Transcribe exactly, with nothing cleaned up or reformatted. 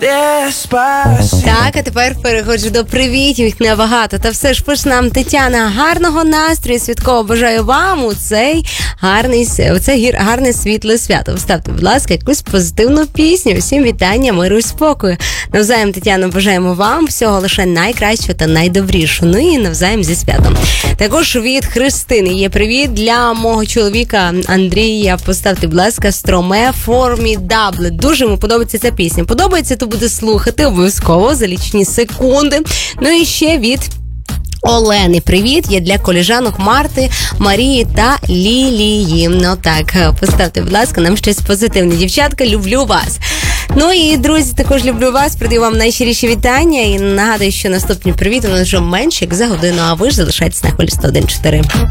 Так, а тепер переходжу до привітів, їх небагато. Та все ж пише нам Тетяна, гарного настрою, святково бажаю вам у цей гарний, у це гір, гарне світле свято. Вставте, будь ласка, якусь позитивну пісню. Всім вітання, миру і спокою. Навзаєм, Тетяно, бажаємо вам всього лише найкращого та найдобрішого. Ну і навзаєм зі святом. Також від Христини є привіт для мого чоловіка Андрія. Поставте, будь ласка, Строме Формідабле. Дуже йому подобається ця пісня. Подобається, то буде слухати обов'язково за лічні секунди. Ну і ще від Олени привіт є для колежанок Марти, Марії та Лілії. Ну так, поставте, будь ласка, нам щось позитивне. Дівчатка, люблю вас. Ну і, друзі, також люблю вас, передаю вам найщиріші вітання і нагадую, що наступний привіт у нас вже менше, як за годину, а ви ж залишайтесь на хвилі сто один чотири.